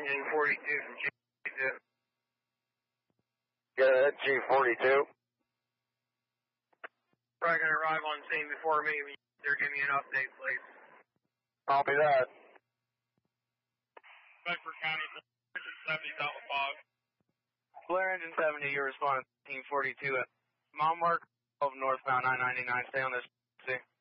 G42 from G42. Yeah, that's G42. Probably going to arrive on scene before me. They're giving me an update, please. Copy that. Bedford County, Engine 70, Delta Fog. Blair Engine 70, you respond 1942 at mile mark 12 northbound I-99. Stay on this. See.